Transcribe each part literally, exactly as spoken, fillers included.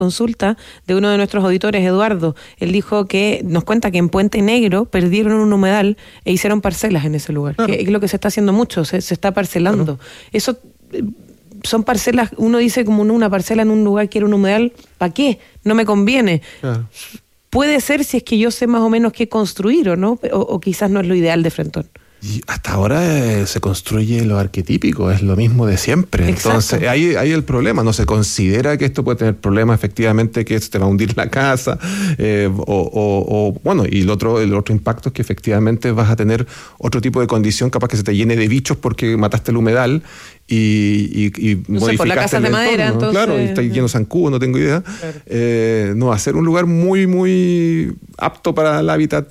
consulta de uno de nuestros auditores, Eduardo. Él dijo que nos cuenta que en Puente Negro perdieron un humedal e hicieron parcelas en ese lugar. Claro. Que es lo que se está haciendo mucho, se, se está parcelando. Claro. Eso eh, son parcelas, uno dice como una parcela en un lugar que era un humedal, ¿para qué? No me conviene. Claro. Puede ser si es que yo sé más o menos qué construir o no, o, o quizás no es lo ideal de Frentón. Y hasta ahora eh, se construye lo arquetípico, es lo mismo de siempre. Exacto. Entonces, ahí hay el problema, no se considera que esto puede tener problemas, efectivamente, que se te va a hundir la casa, eh, o, o, o, bueno, y el otro, el otro impacto es que efectivamente vas a tener otro tipo de condición, capaz que se te llene de bichos porque mataste el humedal y, y, y no sé, modificaste por la casa el de entorno. Madera, entonces... Claro, y está lleno de zancudo, no tengo idea. Claro. Eh, no va a ser un lugar muy, muy apto para el hábitat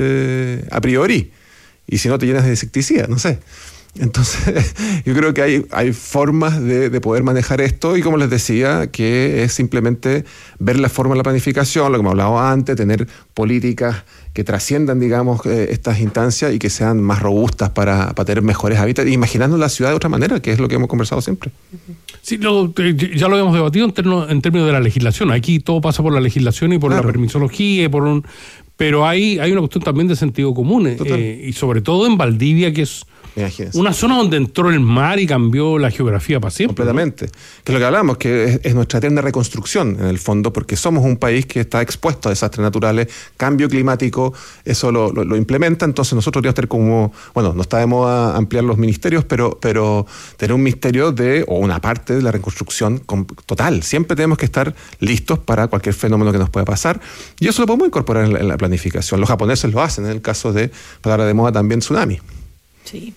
eh, a priori. Y si no te llenas de insecticida, no sé. Entonces, yo creo que hay, hay formas de, de poder manejar esto y, como les decía, que es simplemente ver la forma de la planificación, lo que me hablaba antes, tener políticas que trasciendan, digamos, eh, estas instancias y que sean más robustas para, para tener mejores hábitats, imaginando la ciudad de otra manera, que es lo que hemos conversado siempre. Sí, lo, ya lo hemos debatido en, terno, en términos de la legislación. Aquí todo pasa por la legislación y por claro. la permisología y por un... Pero hay, hay una cuestión también de sentido común, eh, y sobre todo en Valdivia, que es Imagínense. Una zona donde entró el mar y cambió la geografía para siempre. Completamente. ¿No? Que es lo que hablamos, que es, es nuestra eterna reconstrucción, en el fondo, porque somos un país que está expuesto a desastres naturales, cambio climático, eso lo, lo, lo implementa, entonces nosotros deberíamos tener como, bueno, no está de moda ampliar los ministerios, pero, pero tener un ministerio de, o una parte de la reconstrucción total. Siempre tenemos que estar listos para cualquier fenómeno que nos pueda pasar, y eso lo podemos incorporar en la, en la planificación. Los japoneses lo hacen, en el caso de, palabra de moda también, tsunami. Sí.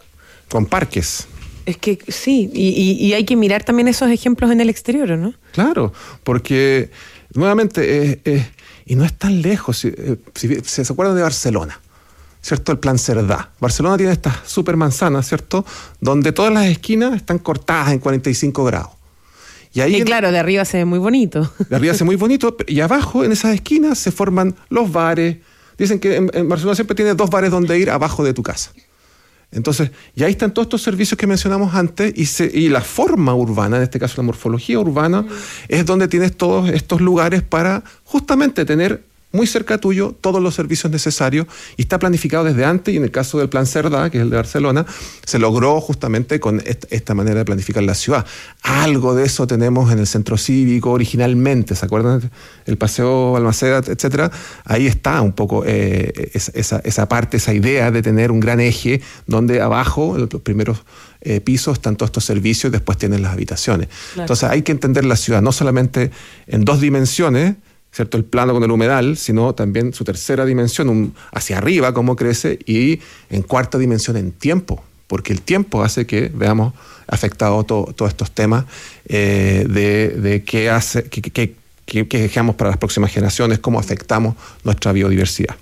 Con parques. Es que sí, y, y, y hay que mirar también esos ejemplos en el exterior, ¿no? Claro, porque nuevamente, eh, eh, y no es tan lejos, si, eh, si, si se acuerdan de Barcelona, ¿cierto? El plan Cerdá. Barcelona tiene estas super manzanas, ¿cierto? Donde todas las esquinas están cortadas en cuarenta y cinco grados. Y, ahí y claro, de arriba se ve muy bonito. De arriba se ve muy bonito, y abajo, en esas esquinas, se forman los bares. Dicen que en, en Barcelona siempre tienes dos bares donde ir abajo de tu casa. Entonces, y ahí están todos estos servicios que mencionamos antes, y, se, y la forma urbana, en este caso la morfología urbana, mm. es donde tienes todos estos lugares para justamente tener muy cerca tuyo todos los servicios necesarios, y está planificado desde antes, y en el caso del plan Cerdá, que es el de Barcelona, se logró justamente con esta, esta manera de planificar la ciudad. Algo de eso tenemos en el centro cívico originalmente, ¿se acuerdan? El Paseo Balmaceda, etcétera. Ahí está un poco eh, esa, esa parte, esa idea de tener un gran eje donde abajo, en los primeros eh, pisos, están todos estos servicios, y después tienen las habitaciones. Claro. Entonces hay que entender la ciudad no solamente en dos dimensiones, ¿cierto? El plano con el humedal, sino también su tercera dimensión, un, hacia arriba, cómo crece, y en cuarta dimensión en tiempo, porque el tiempo hace que veamos afectados to, todos estos temas eh, de, de qué hace, qué, qué, qué, qué dejamos para las próximas generaciones, cómo afectamos nuestra biodiversidad.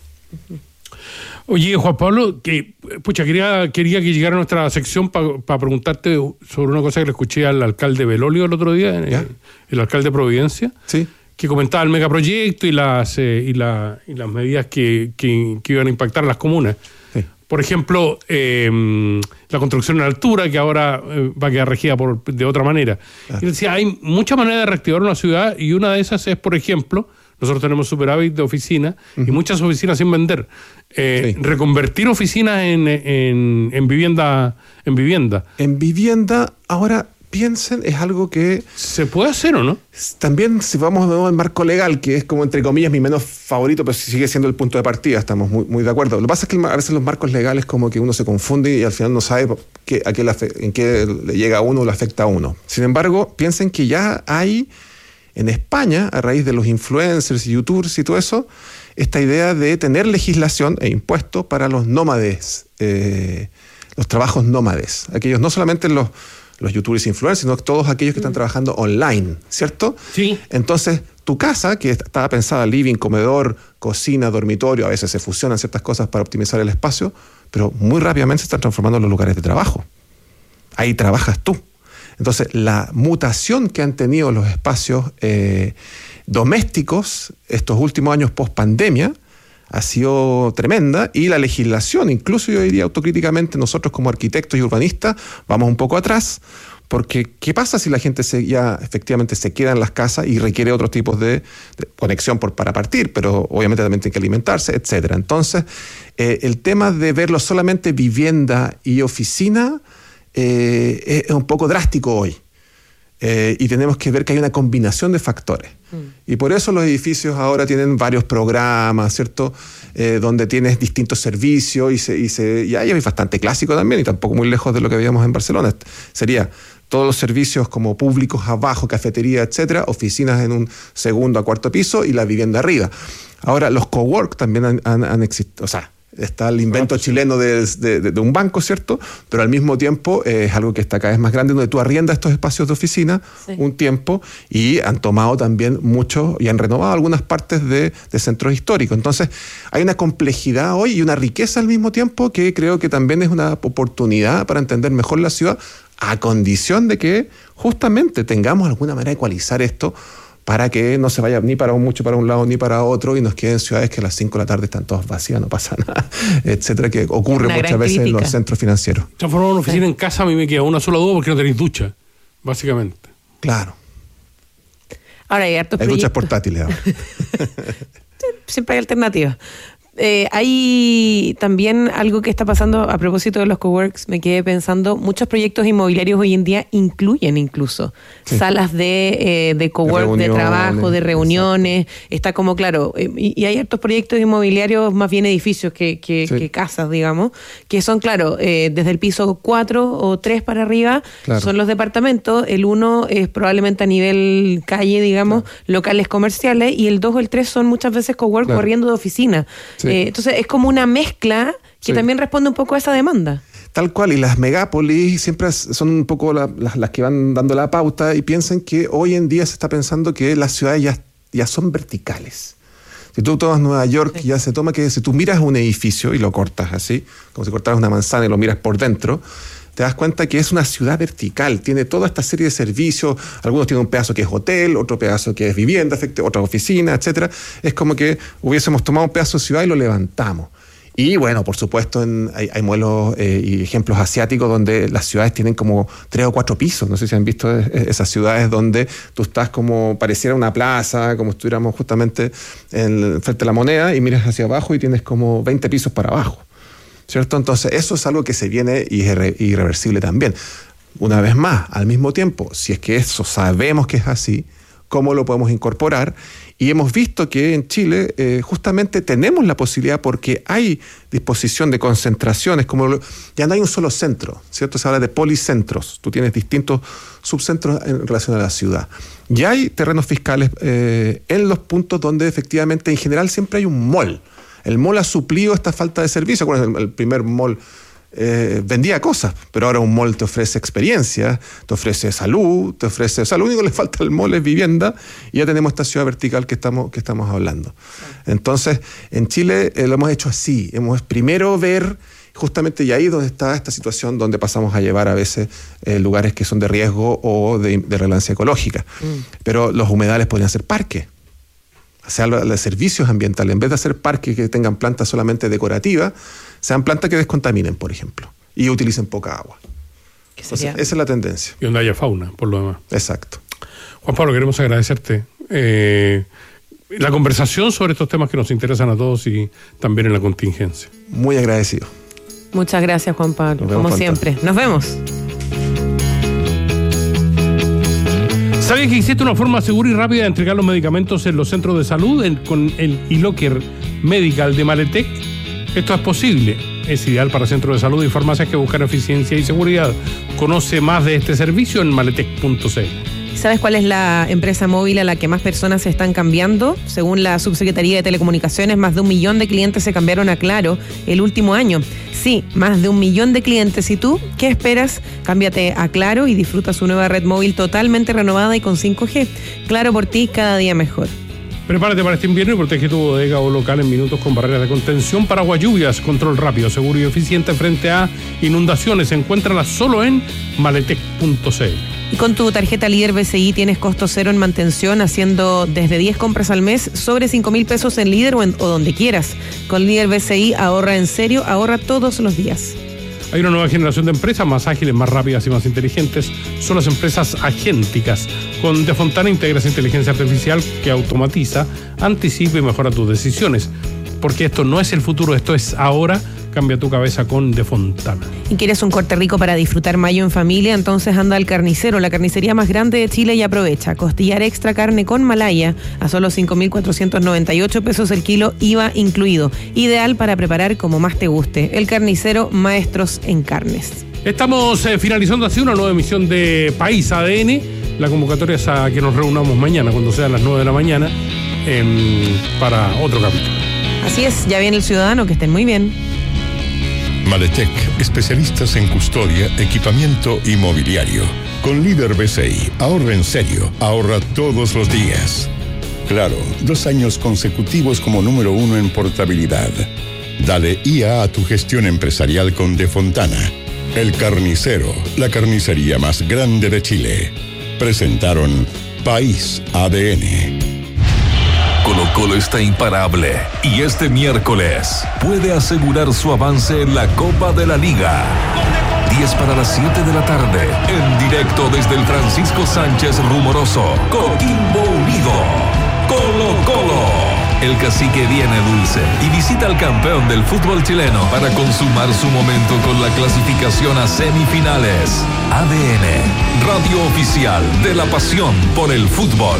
Oye, Juan Pablo, que pucha, quería, quería que llegara a nuestra sección para pa preguntarte sobre una cosa que le escuché al alcalde Belolio el otro día, el, el alcalde de Providencia. Sí. Que comentaba el megaproyecto y las eh, y, la, y las medidas que, que, que iban a impactar a las comunas. Sí. Por ejemplo, eh, la construcción en altura, que ahora eh, va a quedar regida por, de otra manera. Claro. Y decía, hay muchas maneras de reactivar una ciudad, y una de esas es, por ejemplo, nosotros tenemos superávit de oficinas, uh-huh. y muchas oficinas sin vender. Eh, sí. Reconvertir oficinas en, en, en vivienda en vivienda. En vivienda, ahora... piensen, es algo que... ¿Se puede hacer o no? También, si vamos de nuevo al marco legal, que es como, entre comillas, mi menos favorito, pero sigue siendo el punto de partida, estamos muy, muy de acuerdo. Lo que pasa es que a veces los marcos legales como que uno se confunde y al final no sabe qué, a qué le, en qué le llega a uno o le afecta a uno. Sin embargo, piensen que ya hay en España, a raíz de los influencers y youtubers y todo eso, esta idea de tener legislación e impuestos para los nómades, eh, los trabajos nómades. Aquellos, no solamente los... los youtubers e influencers, sino todos aquellos que están trabajando online, ¿cierto? Sí. Entonces, tu casa, que estaba pensada living, comedor, cocina, dormitorio, a veces se fusionan ciertas cosas para optimizar el espacio, pero muy rápidamente se están transformando en los lugares de trabajo. Ahí trabajas tú. Entonces, la mutación que han tenido los espacios eh, domésticos estos últimos años post-pandemia ha sido tremenda, y la legislación, incluso yo diría autocríticamente, nosotros como arquitectos y urbanistas vamos un poco atrás, Porque, ¿qué pasa si la gente se, ya efectivamente se queda en las casas y requiere otros tipos de, de conexión por, para partir, pero obviamente también tiene que alimentarse, etcétera? Entonces, eh, el tema de verlo solamente vivienda y oficina eh, es un poco drástico hoy. Eh, y tenemos que ver que hay una combinación de factores. Mm. Y por eso los edificios ahora tienen varios programas, ¿cierto? Eh, donde tienes distintos servicios y, se, y, se, y ahí es bastante clásico también y tampoco muy lejos de lo que veíamos en Barcelona. Sería todos los servicios como públicos abajo, cafetería, etcétera, oficinas en un segundo a cuarto piso y la vivienda arriba. Ahora, los cowork también han, han, han existido, o sea, está el invento chileno de, de, de un banco, ¿cierto? Pero al mismo tiempo eh, es algo que está cada vez más grande, donde tú arriendas estos espacios de oficina sí. un tiempo y han tomado también muchos y han renovado algunas partes de, de centros históricos. Entonces, hay una complejidad hoy y una riqueza al mismo tiempo que creo que también es una oportunidad para entender mejor la ciudad, a condición de que justamente tengamos alguna manera de ecualizar esto para que no se vaya ni para un, mucho para un lado ni para otro y nos queden ciudades que a las cinco de la tarde están todas vacías, no pasa nada, etcétera, que ocurre una muchas veces crítica. En los centros financieros. Transformar una oficina sí. en casa, a mí me queda una sola duda porque no tenéis ducha, básicamente. Claro. Ahora hay hartos hay proyectos. Duchas portátiles ahora. Siempre hay alternativas. Eh, hay también algo que está pasando a propósito de los coworks, me quedé pensando, muchos proyectos inmobiliarios hoy en día incluyen incluso sí. salas de, eh, de cowork, de, de trabajo, de reuniones, exacto. Está como claro, eh, y, y hay otros proyectos inmobiliarios, más bien edificios que, que, sí. que casas, digamos, que son claro, eh, desde el piso cuatro o tres para arriba, claro. son los departamentos, el uno es probablemente a nivel calle, digamos, claro. locales comerciales, y el dos o el tres son muchas veces cowork claro. corriendo de oficina. Sí. Eh, entonces es como una mezcla que sí. también responde un poco a esa demanda. Tal cual, y las megápolis siempre son un poco la, las, las que van dando la pauta y piensan que hoy en día se está pensando que las ciudades ya, ya son verticales. Si tú tomas Nueva York, sí. ya se toma que si tú miras un edificio y lo cortas así, como si cortaras una manzana y lo miras por dentro, te das cuenta que es una ciudad vertical, tiene toda esta serie de servicios, algunos tienen un pedazo que es hotel, otro pedazo que es vivienda, otra oficina, etcétera. Es como que hubiésemos tomado un pedazo de ciudad y lo levantamos. Y bueno, por supuesto, en, hay, hay modelos eh, y ejemplos asiáticos donde las ciudades tienen como tres o cuatro pisos. No sé si han visto esas ciudades donde tú estás como, pareciera una plaza, como estuviéramos justamente en, frente a la Moneda y miras hacia abajo y tienes como veinte pisos para abajo. ¿Cierto? Entonces, eso es algo que se viene y es irre- irreversible también. Una vez más, al mismo tiempo, si es que eso sabemos que es así, ¿cómo lo podemos incorporar? Y hemos visto que en Chile eh, justamente tenemos la posibilidad porque hay disposición de concentraciones, como lo, ya no hay un solo centro, ¿cierto? Se habla de policentros, tú tienes distintos subcentros en relación a la ciudad. Ya hay terrenos fiscales eh, en los puntos donde efectivamente en general siempre hay un mall. El mall ha suplido esta falta de servicio. El, el primer mall eh, vendía cosas, pero ahora un mall te ofrece experiencia, te ofrece salud, te ofrece... O sea, lo único que le falta al mall es vivienda y ya tenemos esta ciudad vertical que estamos, que estamos hablando. Entonces, en Chile eh, lo hemos hecho así. Hemos primero ver justamente y ahí donde está esta situación donde pasamos a llevar a veces eh, lugares que son de riesgo o de, de relevancia ecológica. Mm. Pero los humedales podrían ser parques. O sea, los servicios ambientales, en vez de hacer parques que tengan plantas solamente decorativas, sean plantas que descontaminen, por ejemplo, y utilicen poca agua. Entonces, esa es la tendencia. Y donde haya fauna, por lo demás. Exacto. Juan Pablo, queremos agradecerte eh, la conversación sobre estos temas que nos interesan a todos y también en la contingencia. Muy agradecido. Muchas gracias, Juan Pablo, como siempre. Nos vemos. ¿Sabías que existe una forma segura y rápida de entregar los medicamentos en los centros de salud en, con el eLocker Medical de Maletec? Esto es posible. Es ideal para centros de salud y farmacias que buscan eficiencia y seguridad. Conoce más de este servicio en maletec punto c l. ¿Sabes cuál es la empresa móvil a la que más personas se están cambiando? Según la Subsecretaría de Telecomunicaciones, más de un millón de clientes se cambiaron a Claro el último año. Sí, más de un millón de clientes. ¿Y tú qué esperas? Cámbiate a Claro y disfruta su nueva red móvil totalmente renovada y con cinco G. Claro por ti, cada día mejor. Prepárate para este invierno y protege tu bodega o local en minutos con barreras de contención, paraguas lluvias, control rápido, seguro y eficiente frente a inundaciones. Encuéntralas solo en maletec punto c l. Y con tu tarjeta Líder B C I tienes costo cero en mantención, haciendo desde diez compras al mes sobre cinco mil pesos en Líder o, en, o donde quieras. Con Líder B C I ahorra en serio, ahorra todos los días. Hay una nueva generación de empresas más ágiles, más rápidas y más inteligentes. Son las empresas agénticas. Con De Fontana integras inteligencia artificial que automatiza, anticipa y mejora tus decisiones. Porque esto no es el futuro, esto es ahora. Cambia tu cabeza con De Fontana. ¿Y quieres un corte rico para disfrutar mayo en familia? Entonces anda al Carnicero, la carnicería más grande de Chile, y aprovecha. Costillar extra carne con malaya a solo cinco mil cuatrocientos noventa y ocho pesos el kilo, I V A incluido. Ideal para preparar como más te guste. El Carnicero, maestros en carnes. Estamos eh, finalizando así una nueva emisión de País A D N. La convocatoria es a que nos reunamos mañana, cuando sean las nueve de la mañana, eh, para otro capítulo. Así es, ya viene el Ciudadano, que estén muy bien. Maletec, especialistas en custodia, equipamiento inmobiliario. Con Líder B C I, ahorra en serio, ahorra todos los días. Claro, dos años consecutivos como número uno en portabilidad. Dale I A a tu gestión empresarial con De Fontana. El Carnicero, la carnicería más grande de Chile. Presentaron País A D N. Colo-Colo está imparable y este miércoles puede asegurar su avance en la Copa de la Liga. diez para las siete de la tarde, en directo desde el Francisco Sánchez Rumoroso, Coquimbo Unido. Colo-Colo. El cacique viene dulce y visita al campeón del fútbol chileno para consumar su momento con la clasificación a semifinales. A D N, radio oficial de la pasión por el fútbol.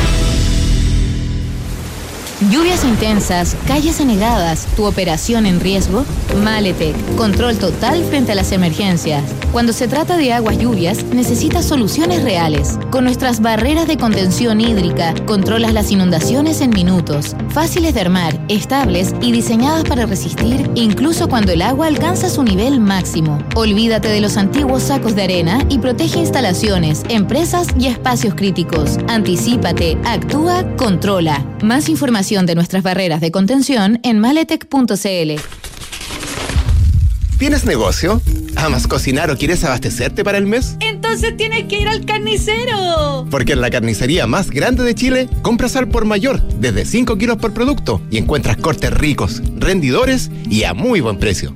Lluvias intensas, calles anegadas, tu operación en riesgo. Maletec, control total frente a las emergencias. Cuando se trata de aguas lluvias, necesitas soluciones reales. Con nuestras barreras de contención hídrica, controlas las inundaciones en minutos. Fáciles de armar, estables y diseñadas para resistir incluso cuando el agua alcanza su nivel máximo. Olvídate de los antiguos sacos de arena y protege instalaciones, empresas y espacios críticos. Anticípate, actúa, controla. Más información de nuestras barreras de contención en maletec punto c l. ¿Tienes negocio? ¿Amas cocinar o quieres abastecerte para el mes? Entonces tienes que ir al Carnicero. Porque en la carnicería más grande de Chile, compras al por mayor, desde cinco kilos por producto, y encuentras cortes ricos, rendidores y a muy buen precio.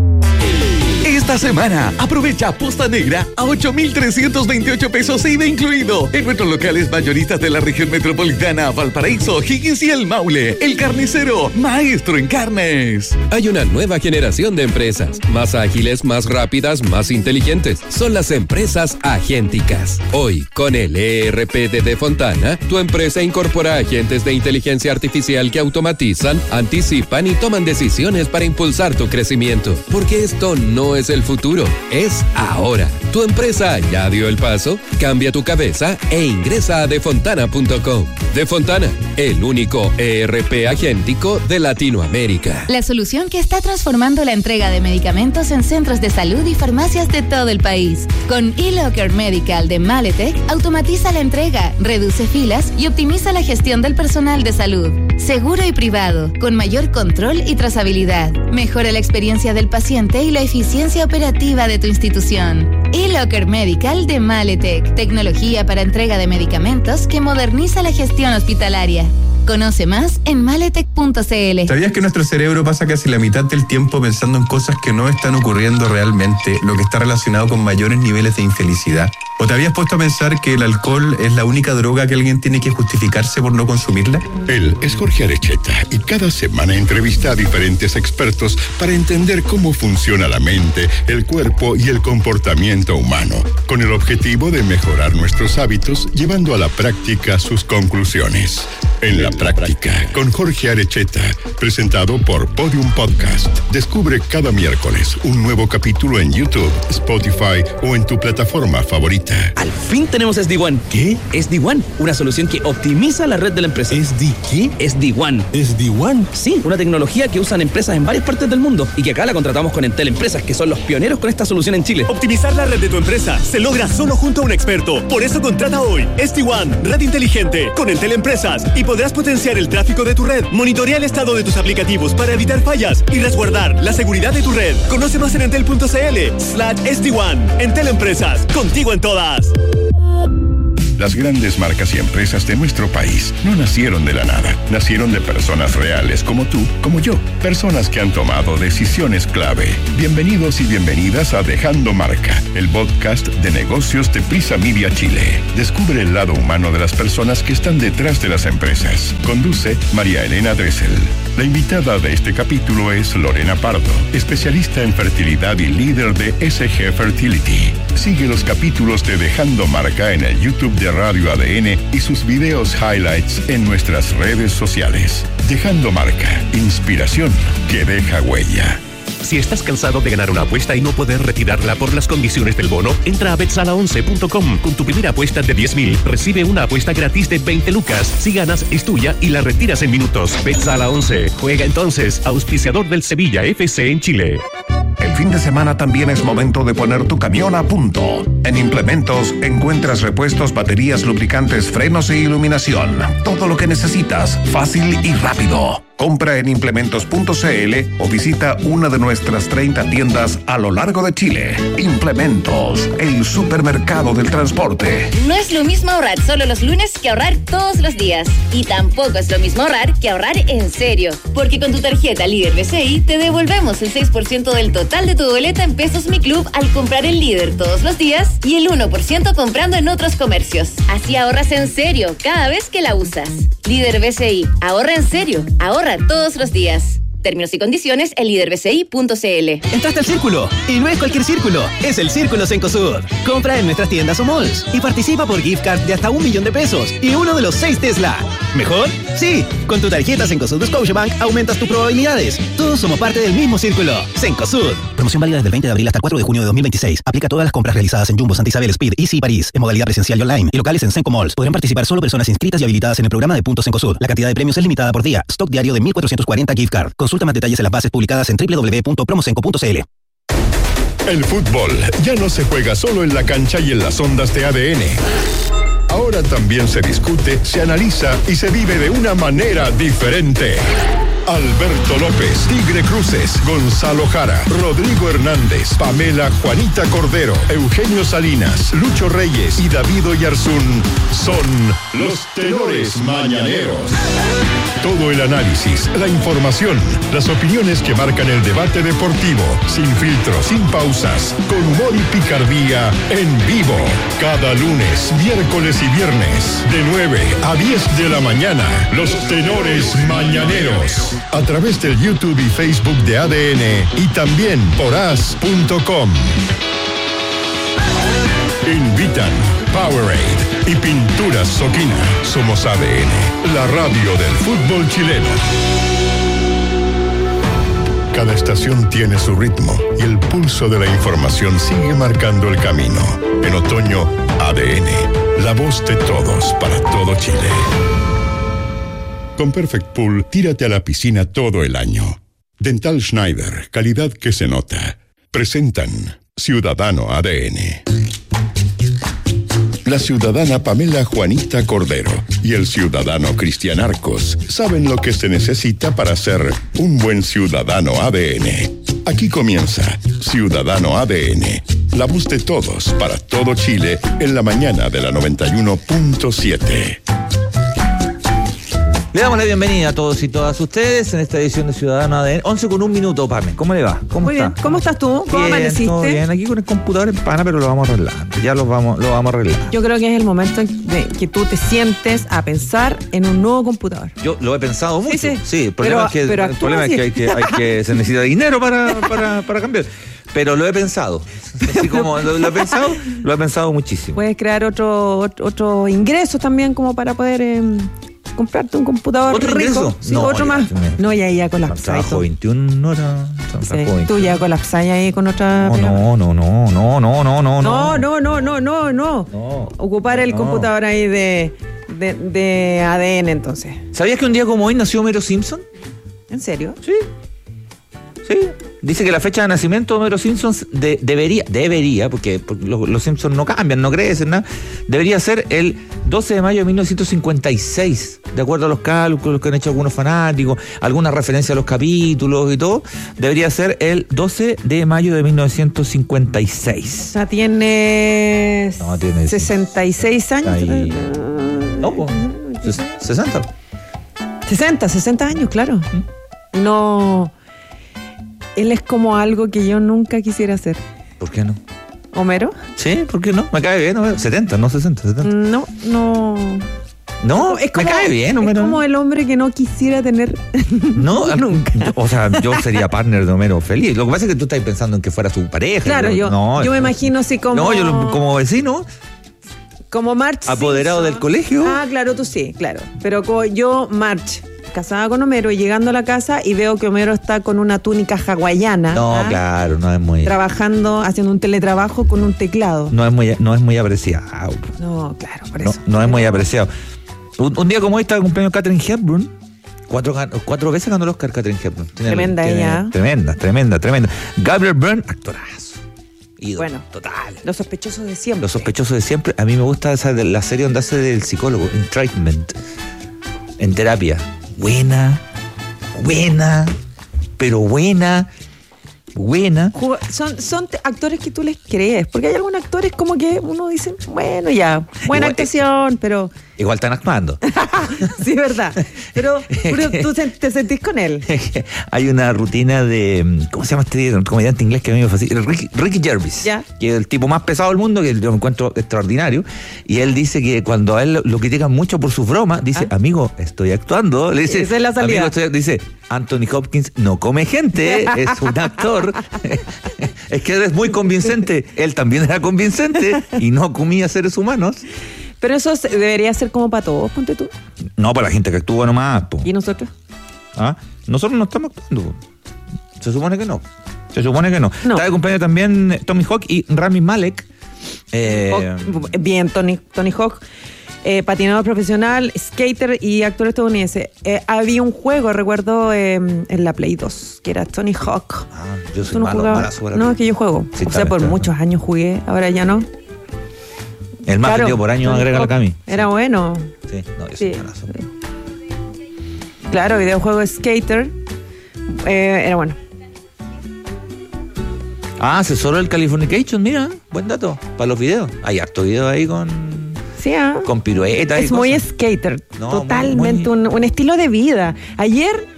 Esta semana, aprovecha posta negra a ocho mil trescientos veintiocho pesos I V A incluido en nuestros locales mayoristas de la región metropolitana, Valparaíso, Higgins y El Maule. El Carnicero, maestro en carnes. Hay una nueva generación de empresas, más ágiles, más rápidas, más inteligentes. Son las empresas agénticas. Hoy, con el E R P de De Fontana, tu empresa incorpora agentes de inteligencia artificial que automatizan, anticipan y toman decisiones para impulsar tu crecimiento. Porque esto no es el futuro, es ahora. ¿Tu empresa ya dio el paso? Cambia tu cabeza e ingresa a de fontana punto com. De Fontana, el único E R P agéntico de Latinoamérica. La solución que está transformando la entrega de medicamentos en centros de salud y farmacias de todo el país. Con eLocker Medical de Maletec, automatiza la entrega, reduce filas y optimiza la gestión del personal de salud. Seguro y privado, con mayor control y trazabilidad. Mejora la experiencia del paciente y la eficiencia operativa de tu institución. eLocker Medical de Maletec, tecnología para entrega de medicamentos que moderniza la gestión hospitalaria. Conoce más en maletec punto c l. ¿Sabías que nuestro cerebro pasa casi la mitad del tiempo pensando en cosas que no están ocurriendo realmente, lo que está relacionado con mayores niveles de infelicidad? ¿O te habías puesto a pensar que el alcohol es la única droga que alguien tiene que justificarse por no consumirla? Él es Jorge Arecheta y cada semana entrevista a diferentes expertos para entender cómo funciona la mente, el cuerpo y el comportamiento humano, con el objetivo de mejorar nuestros hábitos, llevando a la práctica sus conclusiones. En la práctica, con Jorge Arecheta, presentado por Podium Podcast. Descubre cada miércoles un nuevo capítulo en YouTube, Spotify o en tu plataforma favorita. Al fin tenemos S D ONE. ¿Qué? S D ONE, una solución que optimiza la red de la empresa. ¿S D qué? S D ONE. ¿S D ONE? Sí, una tecnología que usan empresas en varias partes del mundo y que acá la contratamos con Entel Empresas, que son los pioneros con esta solución en Chile. Optimizar la red de tu empresa se logra solo junto a un experto. Por eso contrata hoy S D ONE, red inteligente, con Entel Empresas, y podrás potenciar el tráfico de tu red. Monitorea el estado de tus aplicativos para evitar fallas y resguardar la seguridad de tu red. Conoce más en entel punto c l slash S D ONE. Entel Empresas, contigo en todas. Las grandes marcas y empresas de nuestro país no nacieron de la nada. Nacieron de personas reales como tú, como yo. Personas que han tomado decisiones clave. Bienvenidos y bienvenidas a Dejando Marca, el podcast de negocios de Prisa Media Chile. Descubre el lado humano de las personas que están detrás de las empresas. Conduce María Elena Dressel. La invitada de este capítulo es Lorena Pardo, especialista en fertilidad y líder de S G Fertility. Sigue los capítulos de Dejando Marca en el YouTube de Radio A D N y sus videos highlights en nuestras redes sociales. Dejando Marca, inspiración que deja huella. Si estás cansado de ganar una apuesta y no poder retirarla por las condiciones del bono, entra a bet sala once punto com. Con tu primera apuesta de diez mil, recibe una apuesta gratis de veinte lucas. Si ganas, es tuya y la retiras en minutos. BetSala once. Juega entonces, auspiciador del Sevilla F C en Chile. El fin de semana también es momento de poner tu camión a punto. En Implementos encuentras repuestos, baterías, lubricantes, frenos e iluminación. Todo lo que necesitas, fácil y rápido. Compra en implementos punto c l o visita una de nuestras treinta tiendas a lo largo de Chile. Implementos, el supermercado del transporte. No es lo mismo ahorrar solo los lunes que ahorrar todos los días. Y tampoco es lo mismo ahorrar que ahorrar en serio. Porque con tu tarjeta Líder B C I te devolvemos el seis por ciento del total de tu boleta en Pesos Mi Club al comprar el Líder todos los días y el uno por ciento comprando en otros comercios. Así ahorras en serio cada vez que la usas. Líder B C I, ahorra en serio, ahorra todos los días. Términos y condiciones en líder b c i punto c l. Entraste al círculo, y no es cualquier círculo, es el Círculo Cencosud. Compra en nuestras tiendas o malls y participa por gift card de hasta un millón de pesos y uno de los seis Tesla. ¿Mejor? Sí, con tu tarjeta Cencosud de Scotiabank aumentas tus probabilidades. Todos somos parte del mismo círculo. Cencosud. Promoción válida desde el veinte de abril hasta el cuatro de junio de dos mil veintiséis. Aplica a todas las compras realizadas en Jumbo, Santa Isabel, Speed, Easy París, en modalidad presencial y online, y locales en Cenco Malls. Podrán participar solo personas inscritas y habilitadas en el programa de Puntos Cencosud. La cantidad de premios es limitada por día. Stock diario de mil cuatrocientos cuarenta gift card. Consulta más detalles en las bases publicadas en doble u doble u doble u punto promocenco punto c l. El fútbol ya no se juega solo en la cancha y en las ondas de A D N. Ahora también se discute, se analiza y se vive de una manera diferente. Alberto López, Tigre Cruces, Gonzalo Jara, Rodrigo Hernández, Pamela Juanita Cordero, Eugenio Salinas, Lucho Reyes y David Oyarzún son los tenores mañaneros. Todo el análisis, la información, las opiniones que marcan el debate deportivo, sin filtros, sin pausas, con humor y picardía, en vivo. Cada lunes, miércoles y viernes, de nueve a diez de la mañana, los tenores mañaneros. A través del YouTube y Facebook de A D N y también por as punto com. Invitan Powerade y Pinturas Soquina. Somos A D N, la radio del fútbol chileno. Cada estación tiene su ritmo y el pulso de la información sigue marcando el camino. En otoño, A D N, la voz de todos para todo Chile. Con Perfect Pool, tírate a la piscina todo el año. Dental Schneider, calidad que se nota. Presentan Ciudadano A D N. La ciudadana Pamela Juanita Cordero y el ciudadano Cristian Arcos saben lo que se necesita para ser un buen ciudadano A D N. Aquí comienza Ciudadano A D N, la voz de todos para todo Chile en la mañana de la noventa y uno punto siete. Le damos la bienvenida a todos y todas ustedes en esta edición de Ciudadano A D N. once con un minuto, Pame. ¿Cómo le va? ¿Cómo Muy está? bien. ¿Cómo estás tú? ¿Cómo bien, amaneciste? todo bien. Aquí con el computador en pana, pero lo vamos arreglando. Ya lo vamos, lo vamos a arreglar. Yo creo que es el momento de que tú te sientes a pensar en un nuevo computador. Yo lo he pensado mucho. Sí, sí. Sí, el problema, Pero- es, que, pero el problema es actúa que, hay que, hay que se necesita dinero para, para, para cambiar. Pero lo he pensado. Así como lo, lo he pensado, lo he pensado muchísimo. Puedes crear otro, otro, otro ingreso también como para poder eh, comprarte un computador ¿Otro rico. ingreso? Sí, No, otro ya, más. ya. No, ya, ya colapsáis. Trabajo veintiuna horas. Sí, trabajo tú ya colapsáis ahí con otra... No, no, no, no, no, no, no, no. No, no, no, no, no, no. Ocupar el No. computador ahí de, de, de A D N entonces. ¿Sabías que un día como hoy nació Homero Simpson? ¿En serio? Sí. Sí. Dice que la fecha de nacimiento de Homero Simpson de, debería, debería, porque, porque los, los Simpsons no cambian, no crecen, nada, debería ser el doce de mayo de mil novecientos cincuenta y seis, de acuerdo a los cálculos que han hecho algunos fanáticos, alguna referencia a los capítulos y todo, debería ser el doce de mayo de mil novecientos cincuenta y seis. Ya tienes, no, tiene sesenta y seis años. Ahí. No, pues, sesenta. sesenta, sesenta años, claro. ¿Mm? No... Él es como algo que yo nunca quisiera hacer. ¿Por qué no? ¿Homero? Sí, ¿por qué no? Me cae bien, Homero. setenta, no sesenta, setenta. No, no... No, es como, me cae bien, Homero. Es como el hombre que no quisiera tener... No, nunca. O sea, yo sería partner de Homero feliz. Lo que pasa es que tú estás pensando en que fuera su pareja. Claro, yo, no, yo me imagino así como... No, yo lo, como vecino... Como March apoderado Simpson. del colegio. Ah, claro, tú sí, claro. Pero como yo, March, casada con Homero y llegando a la casa y veo que Homero está con una túnica hawaiana. No, ¿ah? Claro, no es muy... Trabajando, haciendo un teletrabajo con un teclado. No es muy, no es muy apreciado. No, claro, por no, eso. No es muy apreciado. Un, un día como hoy estaba de cumpleaños Katharine Hepburn. Cuatro, cuatro veces ganó el Oscar Katharine Hepburn. Tiene, tremenda tiene, ella. Tremenda, tremenda, tremenda. Gabriel Byrne, actorazo. Ídolo, bueno, total. Los sospechosos de siempre. Los sospechosos de siempre. A mí me gusta esa de la serie donde hace del psicólogo, en Treatment, en terapia. Buena, buena, pero buena, buena. Son, son actores que tú les crees, porque hay algunos actores como que uno dice, bueno, ya, buena igual, actuación, pero... Igual están actuando. Sí, verdad. Pero, pero tú te sentís con él. Hay una rutina de... ¿Cómo se llama este comediante inglés que a mí me fascina? Ricky, Ricky Gervais. ¿Ya? Que es el tipo más pesado del mundo, que yo me encuentro extraordinario. Y él dice que cuando a él lo, lo critican mucho por sus bromas, dice, ¿ah? Amigo, estoy actuando. Le dice, esa es la salida. Amigo, estoy, dice, Anthony Hopkins no come gente, es un actor. Es que eres muy convincente. Él también era convincente y no comía seres humanos. Pero eso debería ser como para todos, ponte tú. No, para la gente que actúa nomás. Po. ¿Y nosotros? ¿Ah? Nosotros no estamos actuando. Se supone que no. Se supone que no. no. Está de cumpleaños también Tommy Hawk y Rami Malek. Eh... Oh, bien, Tony, Tony Hawk. Eh, patinador profesional, skater y actor estadounidense. Eh, había un juego, recuerdo, eh, en la Play dos, que era Tony Hawk. Ah, yo soy no malo, jugaba? No, es que yo juego. Sí, o sea, por está, muchos años jugué, ahora ya no. El más claro, vendido por año agrega la Cami. Era sí. bueno. Sí, no, yo sí. soy malazo. Claro, videojuego Skater. Eh, era bueno. Ah, asesoró el Californication, mira, buen dato. Para los videos. Hay harto video ahí con. Sí, ¿ah? Con piruetas. Es y muy cosas. skater. No, totalmente muy, muy... Un, un estilo de vida. Ayer.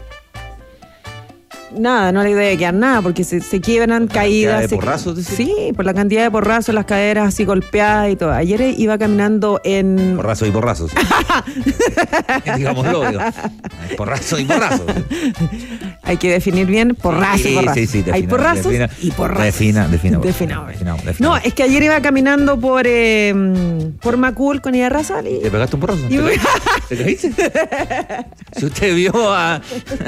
Nada, no le debe quedar nada porque se, se quiebran caídas. ¿De se, porrazos? Dice? Sí, por la cantidad de porrazos, las caderas así golpeadas y todo. Ayer iba caminando en... Porrazos y porrazos. Digámoslo, digo. Porrazos y porrazos. Hay que definir bien porrazos sí, y porrazos. Sí, sí, defina, hay porrazos defina, y porrazos. Defina, defina. Defina, defina, defina. No, es que ayer iba caminando por eh, por Macul con Ida Razal y... ¿Te pegaste un porrazo? Y... ¿Te caíste? Si usted vio a...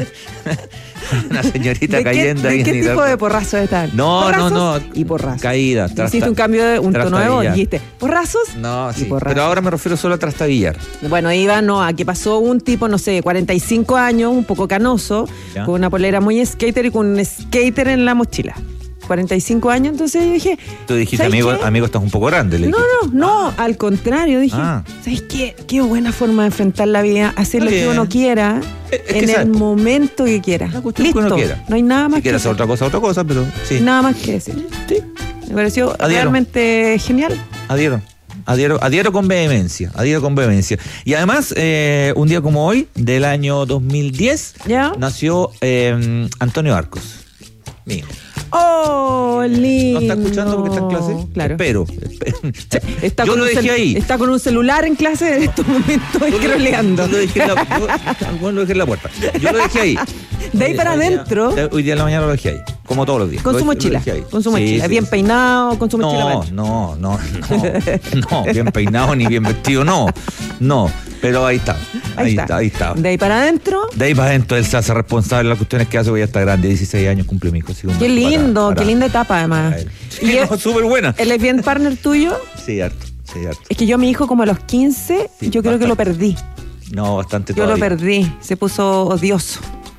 una señorita ¿De cayendo qué, ahí. ¿De qué tipo de porrazos están? No, porrazos no, no. Y porrazos. Caída. Hiciste un cambio de un tono de voz. Dijiste, ¿porrazos? No, sí. Pero ahora me refiero solo a trastabillar. Bueno, iba, no, a que pasó un tipo, no sé, cuarenta y cinco años, un poco canoso, ¿ya? Con una polera muy skater y con un skater en la mochila. cuarenta y cinco años, entonces yo dije... Tú dijiste, amigo, qué? amigo, estás un poco grande. Le no, no, no, ah. al contrario, dije, ah. ¿sabes qué? Qué buena forma de enfrentar la vida, hacer lo que uno quiera, es en el sabes. momento que quiera. Listo, que uno quiera. No hay nada más si que hacer otra cosa, otra cosa, pero sí. Nada más que decir. Sí. Me pareció Adhiero. realmente genial. Adhiero. Adhiero, adhiero con vehemencia, adhiero con vehemencia. Y además, eh, un día como hoy, del año dos mil diez, ¿ya? Nació eh, Antonio Arcos. Mío. ¡Oh, lindo! ¿No está escuchando porque está en clase? Claro. Espero. Está yo con lo dejé cel- ahí. Está con un celular en clase en estos momentos escroleando. Yo lo dejé en la, yo, lo dejé en la puerta. Yo lo dejé ahí. De ahí para adentro. Hoy, hoy día en la mañana lo dejé ahí. Como todos los días. Con lo su dejé, mochila. Con su mochila. Sí, bien sí. peinado, con su mochila. No, no, no, no. No, bien peinado ni bien vestido, no. No. Pero ahí está. Ahí, ahí está. está, ahí está. De ahí para adentro. De ahí para adentro él se hace responsable de las cuestiones que hace porque ya está grande, dieciséis años cumple mi hijo. Así qué lindo, para, para, qué linda etapa además. Sí, no, súper buena. ¿Él es bien partner tuyo? Sí, harto, sí, harto. Es que yo a mi hijo como a los quince, sí, yo creo bastante. que lo perdí. No, bastante Yo todavía. lo perdí, se puso odioso.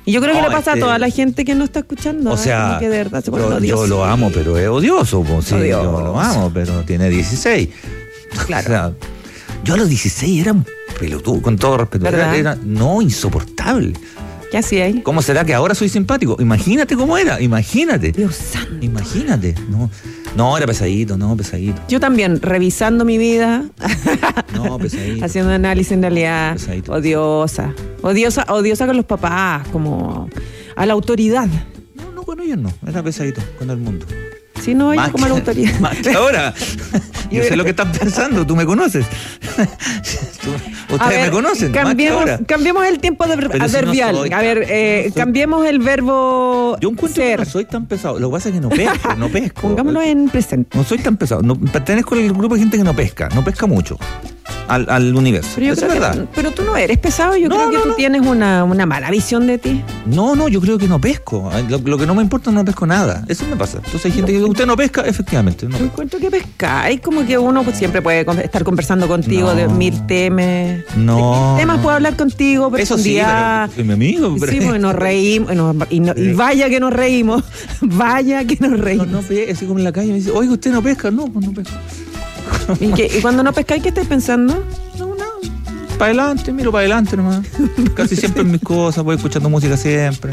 Y yo creo que No, le pasa este- a toda la gente que no está escuchando. O ¿eh? sea, Como que de verdad se ponen yo, yo odiosos. lo amo, pero es odioso. Po, sí, Odioso. yo lo amo, pero tiene dieciséis. Claro. O sea, yo a los dieciséis era un pelotudo, con todo respeto. Era, ¿Verdad? era no insoportable. ¿Qué hacía ahí? ¿Cómo será que ahora soy simpático? Imagínate cómo era, imagínate. Dios santo. Imagínate. No, no era pesadito, no, pesadito. Yo también, revisando mi vida, No, pesadito. haciendo análisis en realidad, Pesadito. odiosa. Odiosa, odiosa con los papás, como a la autoridad. No, no, con ellos no. Era pesadito con el mundo. Sí, no, yo Más como a la que- autoridad. más que ahora. Yo sé lo que están pensando, tú me conoces. Tú- A ustedes ver, me conocen. más que Cambiemos, ahora. cambiemos el tiempo de Pero si no adverbial. soy a ver, tan- eh, no soy- cambiemos el verbo Yo encuentro ser. que no soy tan pesado. Lo que pasa es que no pesco, no pesco. Pongámoslo en presente. No soy tan pesado. No, pertenezco al grupo de gente que no pesca. No pesca mucho. Al, al universo. Pero, yo Eso creo es que- verdad. pero tú no eres pesado, yo No, creo que no, tú no. tienes una, una mala visión de ti. No, no, yo creo que no pesco. Lo, lo que no me importa, no pesco nada. Eso me pasa. Entonces hay gente que dice, usted no pesca, efectivamente. No Yo pesco. encuentro que pescáis, como que uno pues, siempre puede con- estar conversando contigo No. de mil temas. No. Temas no. puedo hablar contigo, Eso sí, profundidad. pero soy mi amigo. pero- Sí, porque nos reímos. Y, nos- y no- y vaya que nos reímos. Vaya que nos No, reímos. no, pe- así como en la calle me dice, oiga, ¿usted no pesca? No, pues no pesco. ¿Y, qué- y cuando no pescáis, ¿qué estáis pensando? Para adelante, miro para adelante nomás. Casi siempre en mis cosas, voy escuchando música siempre.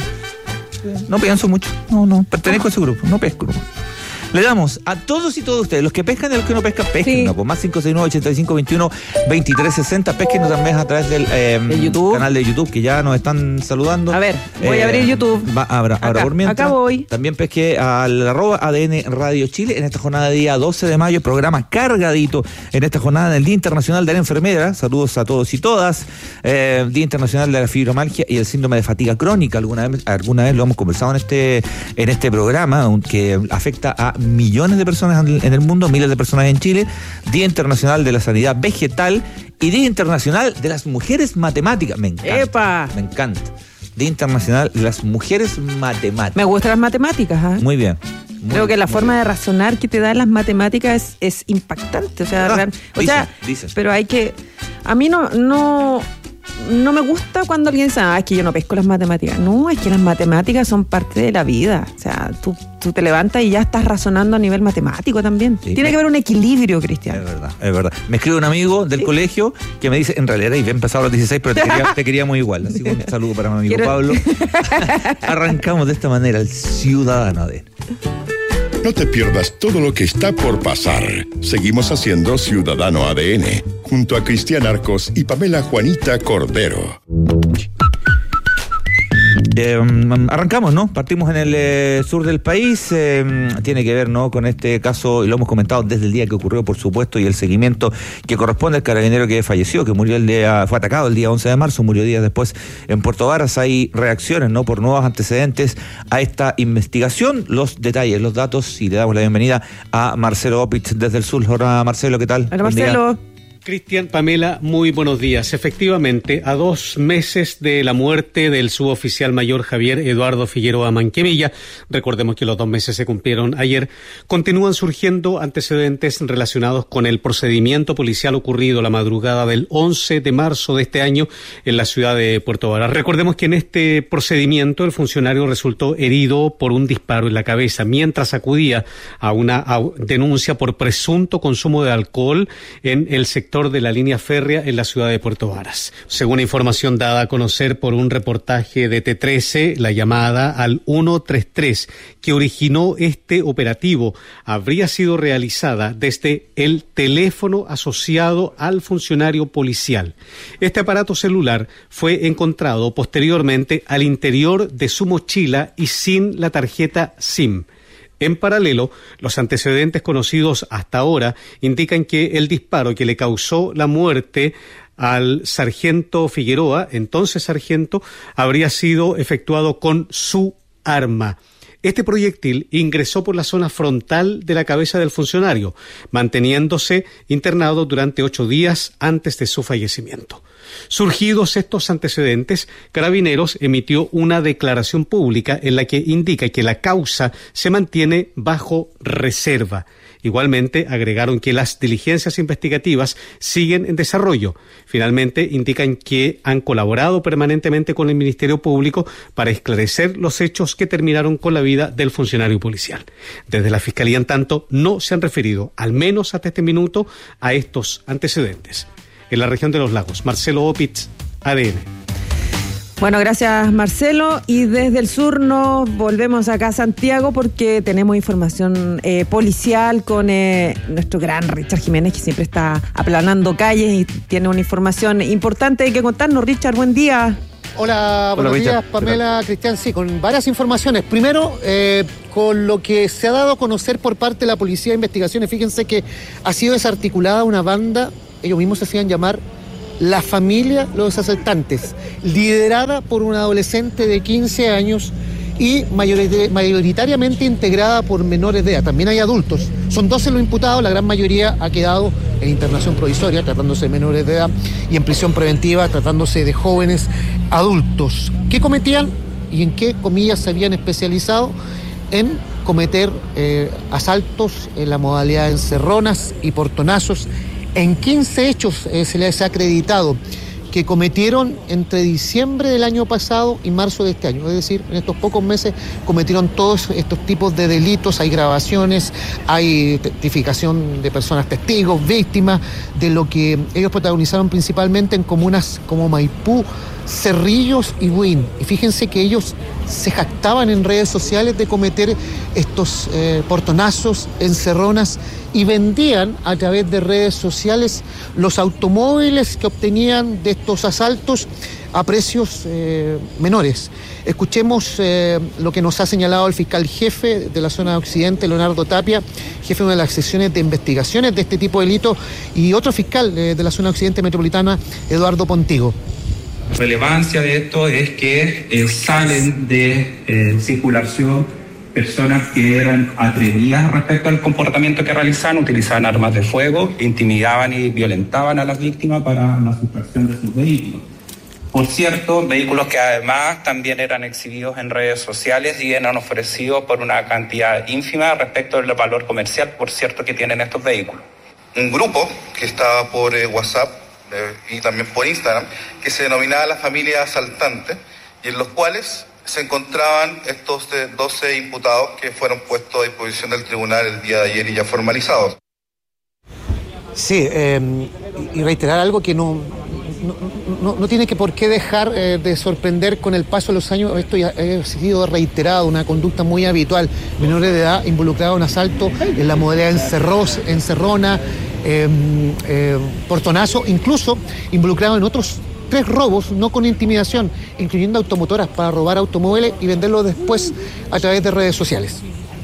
No pienso mucho. No, no. Pertenezco a ese grupo. No pesco nomás. Le damos a todos y todos ustedes, los que pescan y los que no pescan, pesquen, Sí. no, pues más cinco seis nueve, ochenta y cinco veintiuno, veintitrés sesenta, pesquen también a través del eh, ¿De YouTube? canal de YouTube, que ya nos están saludando. A ver, voy a abrir YouTube. Va, abra, Acá, abra por mientras. acá voy. También pesqué al arroba A D N Radio Chile en esta jornada de día doce de mayo, programa cargadito en esta jornada del Día Internacional de la Enfermera. Saludos a todos y todas. Eh, Día Internacional de la Fibromialgia y el síndrome de fatiga crónica. Alguna vez, alguna vez lo hemos conversado en este, en este programa, un- que afecta a millones de personas en en el mundo, miles de personas en Chile. Día Internacional de la Sanidad Vegetal y Día Internacional de las Mujeres Matemáticas. Me encanta. ¡Epa! Me encanta. Día Internacional de las Mujeres Matemáticas. Me gustan las matemáticas, ¿ah? Muy bien. Muy Creo que bien, la muy forma bien. de razonar que te dan las matemáticas es, es impactante. O sea, ¿Verdad? real- o Dicen, sea, dicen. pero hay que. A mí no, no, no me gusta cuando alguien dice, ah, es que yo no pesco las matemáticas. No, es que las matemáticas son parte de la vida. O sea, tú, tú te levantas y ya estás razonando a nivel matemático también. Sí. Tiene que haber un equilibrio, Es Cristian. verdad, es verdad. Me escribe un amigo del colegio que me dice, en realidad, y bien pasado a los dieciséis, pero te, quería, te queríamos igual. Así que un saludo para mi amigo Quiero- Pablo. Arrancamos de esta manera, el ciudadano A D N. No te pierdas todo lo que está por pasar. Seguimos haciendo Ciudadano A D N junto a Cristian Arcos y Pamela Juanita Cordero. Eh, arrancamos, ¿no? Partimos en el eh, sur del país. Eh, tiene que ver, ¿no? Con este caso, y lo hemos comentado desde el día que ocurrió, por supuesto, y el seguimiento que corresponde al carabinero que falleció, que murió el día, fue atacado el día once de marzo, murió días después en Puerto Varas. Hay reacciones, ¿no? Por nuevos antecedentes a esta investigación. Los detalles, los datos, y le damos la bienvenida a Marcelo Opitz desde el sur. Hola, Marcelo, ¿qué tal? Hola, Buen día. Marcelo. Cristian, Pamela, muy buenos días. Efectivamente, a dos meses de la muerte del suboficial mayor Javier Eduardo Figueroa Manquemilla, recordemos que los dos meses se cumplieron ayer, continúan surgiendo antecedentes relacionados con el procedimiento policial ocurrido la madrugada del once de marzo de este año en la ciudad de Puerto Varas. Recordemos que en este procedimiento el funcionario resultó herido por un disparo en la cabeza mientras acudía a una au- denuncia por presunto consumo de alcohol en el sector de la línea férrea en la ciudad de Puerto Varas. Según información dada a conocer por un reportaje de T trece, la llamada al ciento treinta y tres que originó este operativo habría sido realizada desde el teléfono asociado al funcionario policial. Este aparato celular fue encontrado posteriormente al interior de su mochila y sin la tarjeta SIM. En paralelo, los antecedentes conocidos hasta ahora indican que el disparo que le causó la muerte al sargento Figueroa, entonces sargento, habría sido efectuado con su arma. Este proyectil ingresó por la zona frontal de la cabeza del funcionario, manteniéndose internado durante ocho días antes de su fallecimiento. Surgidos estos antecedentes, Carabineros emitió una declaración pública en la que indica que la causa se mantiene bajo reserva. Igualmente, agregaron que las diligencias investigativas siguen en desarrollo. Finalmente, indican que han colaborado permanentemente con el Ministerio Público para esclarecer los hechos que terminaron con la vida del funcionario policial. Desde la Fiscalía, en tanto, no se han referido, al menos hasta este minuto, a estos antecedentes. En la región de los lagos, Marcelo Opitz, A D N. Bueno, gracias Marcelo. Y desde el sur nos volvemos acá a Santiago porque tenemos información eh, policial con eh, nuestro gran Richard Jiménez, que siempre está aplanando calles y tiene una información importante que contarnos. Richard, buen día. Hola, buenos Hola, días, Richard. Pamela, Cristian. Sí, con varias informaciones. Primero, eh, con lo que se ha dado a conocer por parte de la Policía de Investigaciones, fíjense que ha sido desarticulada una banda, ellos mismos se hacían llamar La Familia Los Asaltantes, liderada por un adolescente de quince años y mayoritariamente integrada por menores de edad. También hay adultos. Son doce los imputados, la gran mayoría ha quedado en internación provisoria, tratándose de menores de edad, y en prisión preventiva, tratándose de jóvenes adultos. ¿Qué cometían y en qué, comillas, se habían especializado? En cometer eh, asaltos en la modalidad de encerronas y portonazos. En quince hechos eh, se les ha acreditado que cometieron entre diciembre del año pasado y marzo de este año. Es decir, en estos pocos meses cometieron todos estos tipos de delitos. Hay grabaciones, hay testificación de personas testigos, víctimas, de lo que ellos protagonizaron principalmente en comunas como Maipú, Cerrillos y Buin. Y fíjense que ellos se jactaban en redes sociales de cometer estos eh, portonazos, encerronas, y vendían a través de redes sociales los automóviles que obtenían de estos asaltos a precios eh, menores. Escuchemos eh, lo que nos ha señalado el fiscal jefe de la zona occidente, Leonardo Tapia, jefe de una de las secciones de investigaciones de este tipo de delitos, y otro fiscal eh, de la zona occidente metropolitana, Eduardo Pontigo. La relevancia de esto es que eh, salen de eh, circulación personas que eran atrevidas respecto al comportamiento que realizaban, utilizaban armas de fuego, intimidaban y violentaban a las víctimas para la sustracción de sus vehículos. Por cierto, vehículos que además también eran exhibidos en redes sociales y eran ofrecidos por una cantidad ínfima respecto del valor comercial, por cierto, que tienen estos vehículos. Un grupo que estaba por eh, WhatsApp eh, y también por Instagram, que se denominaba La Familia Asaltante, y en los cuales se encontraban estos doce imputados que fueron puestos a disposición del tribunal el día de ayer y ya formalizados. Sí, eh, y reiterar algo que no, no, no, no tiene que por qué dejar eh, de sorprender con el paso de los años. Esto ya ha sido reiterado, una conducta muy habitual. Menores de edad involucrados en asalto en la modalidad encerros, encerrona, eh, eh, portonazo, incluso involucrados en otros tres robos, no con intimidación, incluyendo automotoras, para robar automóviles y venderlos después a través de redes sociales.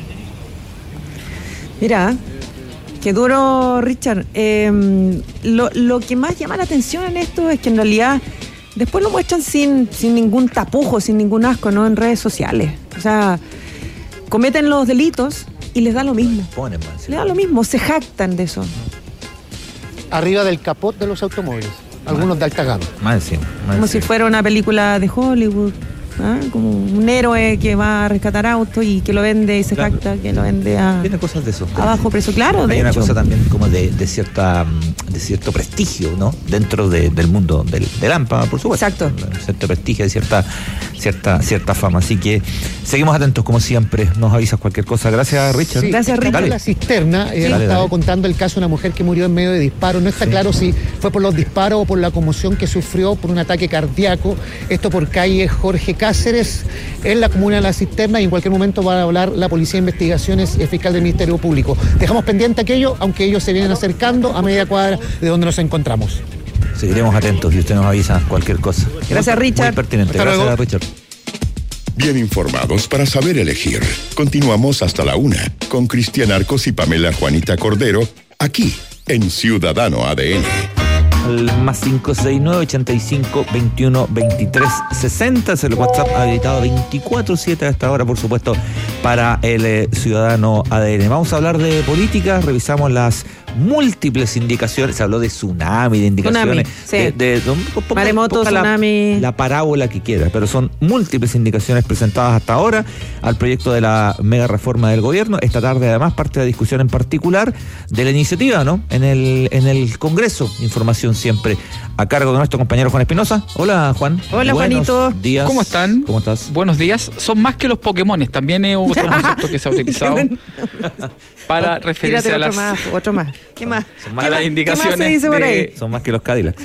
Mira, qué duro, Richard. Eh, lo, lo que más llama la atención en esto es que en realidad después lo muestran sin, sin ningún tapujo, sin ningún asco, ¿no? En redes sociales. O sea, cometen los delitos y les da lo mismo. Ponen más. Les da lo mismo, se jactan de eso. Arriba del capot de los automóviles. Algunos de alta gama. Más encima. Más Como encima. si fuera una película de Hollywood, ¿ah? Como un héroe que va a rescatar autos y que lo vende y se Claro. jacta, que lo vende a, Tiene cosas de eso. a bajo precio. Claro, de Hay una hecho. cosa también como de, de cierta de cierto prestigio, ¿no? Dentro de, del mundo del, del A M P A, por supuesto. Exacto. Cierto prestigio y cierta, cierta, cierta fama. Así que seguimos atentos como siempre. Nos avisas cualquier cosa. Gracias, Richard. Sí, Gracias, estamos Richard. en la cisterna, eh, Dale, han estado dale. contando el caso de una mujer que murió en medio de disparos. No está claro si fue por los disparos o por la conmoción que sufrió por un ataque cardíaco. Esto por calle Jorge Cáceres, en la comuna de La Cisterna, y en cualquier momento va a hablar la Policía de Investigaciones y el fiscal del Ministerio Público. Dejamos pendiente aquello, aunque ellos se vienen acercando a media cuadra de donde nos encontramos. Seguiremos atentos y usted nos avisa cualquier cosa. Gracias, Richard. Muy pertinente. Hasta Gracias, luego. Richard. Bien informados para saber elegir. Continuamos hasta la una con Cristian Arcos y Pamela Juanita Cordero, aquí en Ciudadano A D N. Al más cinco seis nueve, ochenta y cinco, veintiuno, veintitrés, sesenta. Es el WhatsApp habilitado veinticuatro siete a esta hora, por supuesto, para el eh, ciudadano A D N. Vamos a hablar de política, revisamos las múltiples indicaciones, se habló de tsunami, de indicaciones, tsunami, sí. de, de, de un, poca, maremoto, poca tsunami. La, la parábola que quiera, pero son múltiples indicaciones presentadas hasta ahora al proyecto de la mega reforma del gobierno. Esta tarde además parte de la discusión en particular de la iniciativa, ¿no? En el, en el Congreso, información siempre a cargo de nuestro compañero Juan Espinosa. Hola, Juan. Hola, Buenos Juanito. días. ¿Cómo están? ¿Cómo estás? Buenos días. Son más que los Pokémones, también es otro concepto que se ha utilizado para referirse Tírate a otro las, más, otro más. ¿Qué más? Son a las indicaciones ¿Qué más se dice por ahí? de... Son más que los Cadillacs.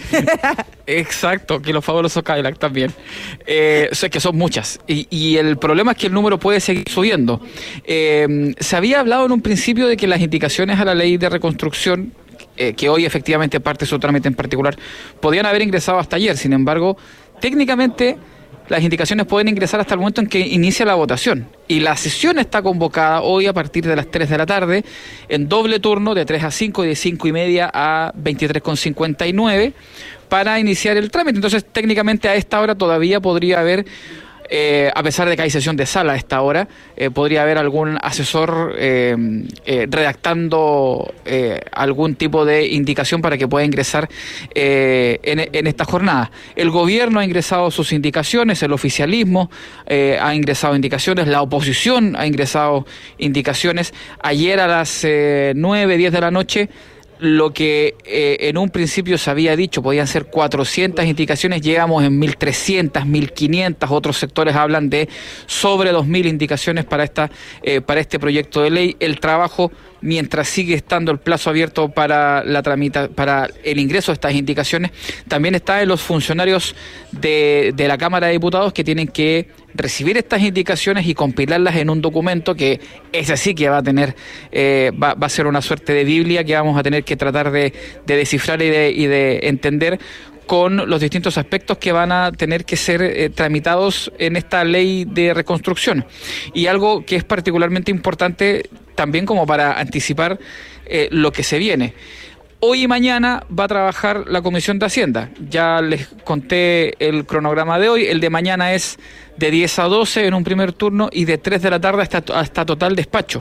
Exacto, que los fabulosos Cadillac también. Eh, o sea, que son muchas. Y, y el problema es que el número puede seguir subiendo. Eh, se había hablado en un principio de que las indicaciones a la ley de reconstrucción, eh, que hoy efectivamente parte de su trámite en particular, podían haber ingresado hasta ayer. Sin embargo, técnicamente las indicaciones pueden ingresar hasta el momento en que inicia la votación. Y la sesión está convocada hoy a partir de las tres de la tarde, en doble turno, de tres a cinco y de cinco y media a veintitrés con cincuenta y nueve, para iniciar el trámite. Entonces, técnicamente a esta hora todavía podría haber, eh, a pesar de que hay sesión de sala a esta hora, eh, podría haber algún asesor eh, eh, redactando eh, algún tipo de indicación para que pueda ingresar eh, en, en esta jornada. El gobierno ha ingresado sus indicaciones, el oficialismo eh, ha ingresado indicaciones, la oposición ha ingresado indicaciones. Ayer a las eh, nueve, diez de la noche, lo que eh, en un principio se había dicho podían ser cuatrocientas indicaciones, llegamos en mil trescientas, mil quinientas, otros sectores hablan de sobre dos mil indicaciones para esta eh, para este proyecto de ley. El trabajo, mientras sigue estando el plazo abierto para la tramita, para el ingreso de estas indicaciones, también está en los funcionarios de, de la Cámara de Diputados, que tienen que recibir estas indicaciones y compilarlas en un documento que ese sí que va a tener, eh, va, va a ser una suerte de Biblia que vamos a tener que tratar de, de descifrar y de, y de entender con los distintos aspectos que van a tener que ser eh, tramitados en esta ley de reconstrucción. Y algo que es particularmente importante también como para anticipar eh, lo que se viene. Hoy y mañana va a trabajar la Comisión de Hacienda. Ya les conté el cronograma de hoy. El de mañana es de diez a doce en un primer turno y de tres de la tarde hasta, hasta total despacho.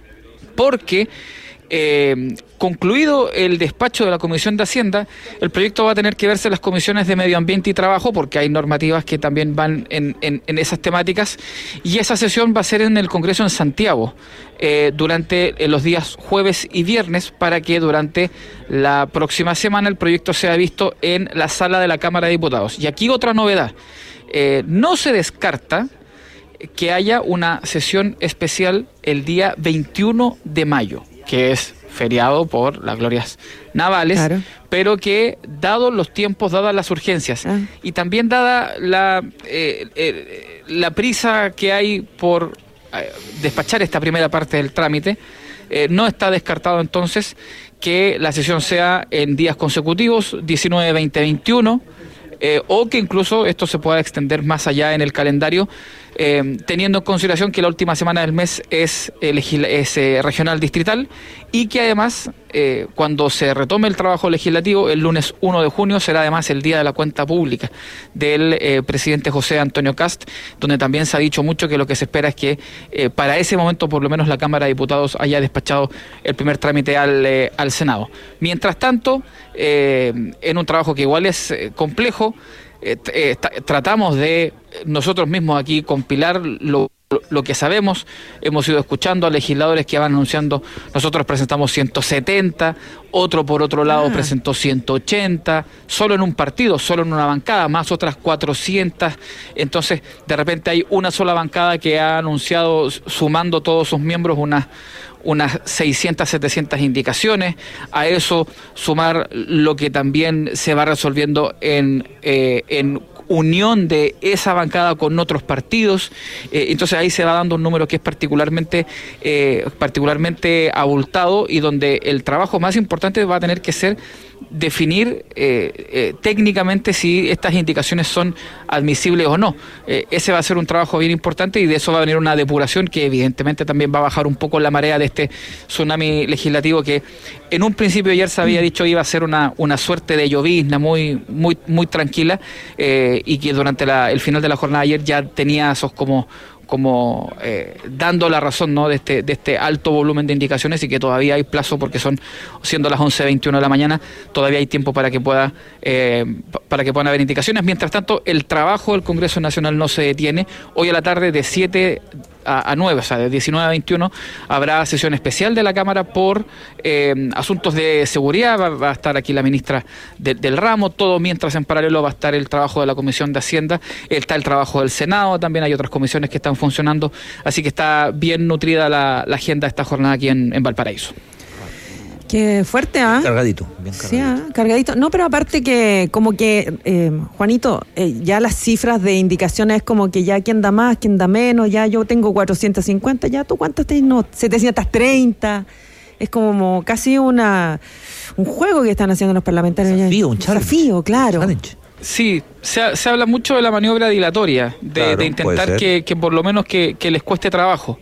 Porque eh, concluido el despacho de la Comisión de Hacienda, el proyecto va a tener que verse en las comisiones de Medio Ambiente y Trabajo, porque hay normativas que también van en, en, en esas temáticas, y esa sesión va a ser en el Congreso en Santiago eh, durante eh, los días jueves y viernes, para que durante la próxima semana el proyecto sea visto en la sala de la Cámara de Diputados. Y aquí otra novedad, eh, no se descarta que haya una sesión especial el día veintiuno de mayo, que es feriado por las glorias navales, claro, pero que, dados los tiempos, dadas las urgencias, ah. y también dada la, eh, eh, la prisa que hay por eh, despachar esta primera parte del trámite, eh, no está descartado entonces que la sesión sea en días consecutivos, diecinueve, veinte, veintiuno, eh, o que incluso esto se pueda extender más allá en el calendario, Eh, teniendo en consideración que la última semana del mes es, eh, legis- es eh, regional distrital, y que además eh, cuando se retome el trabajo legislativo el lunes uno de junio será además el día de la cuenta pública del eh, presidente José Antonio Kast, donde también se ha dicho mucho que lo que se espera es que eh, para ese momento por lo menos la Cámara de Diputados haya despachado el primer trámite al, eh, al Senado. Mientras tanto, eh, en un trabajo que igual es eh, complejo, Eh, eh, tratamos de nosotros mismos aquí compilar lo, lo que sabemos. Hemos ido escuchando a legisladores que van anunciando, nosotros presentamos ciento setenta, otro por otro lado ah. presentó ciento ochenta, solo en un partido, solo en una bancada, más otras cuatrocientas. Entonces, de repente hay una sola bancada que ha anunciado, sumando todos sus miembros, unas unas seiscientas, setecientas indicaciones. A eso sumar lo que también se va resolviendo en, eh, en unión de esa bancada con otros partidos. Eh, entonces ahí se va dando un número que es particularmente, eh, particularmente abultado, y donde el trabajo más importante va a tener que ser definir eh, eh, técnicamente si estas indicaciones son admisibles o no. Eh, ese va a ser un trabajo bien importante, y de eso va a venir una depuración que evidentemente también va a bajar un poco la marea de este tsunami legislativo, que en un principio ayer se había dicho iba a ser una, una suerte de llovizna muy, muy, muy tranquila, eh, y que durante la, el final de la jornada ayer ya tenía esos como como eh, dando la razón, ¿no?, de este, de este alto volumen de indicaciones y que todavía hay plazo porque son, siendo las once veintiuno de la mañana, todavía hay tiempo para que pueda eh, para que puedan haber indicaciones. Mientras tanto, el trabajo del Congreso Nacional no se detiene. Hoy a la tarde de siete a nueve, o sea, de diecinueve a veintiuno, habrá sesión especial de la Cámara por eh, asuntos de seguridad. Va, va a estar aquí la ministra de, del ramo, todo mientras en paralelo va a estar el trabajo de la Comisión de Hacienda, está el trabajo del Senado, también hay otras comisiones que están funcionando, así que está bien nutrida la, la agenda de esta jornada aquí en, en Valparaíso. Qué fuerte, ¿ah? ¿eh? Cargadito, bien cargadito. Sí, ¿eh? Cargadito. No, pero aparte que, como que, eh, Juanito, eh, ya las cifras de indicaciones es como que ya quién da más, quién da menos, ya yo tengo cuatrocientos cincuenta, ya tú cuántas tienes, no, setecientos treinta. Es como casi una un juego que están haciendo los parlamentarios. Desafío, un desafío, claro. Challenge. Sí, se, se habla mucho de la maniobra dilatoria, de, Claro, de intentar puede que, que por lo menos que, que les cueste trabajo.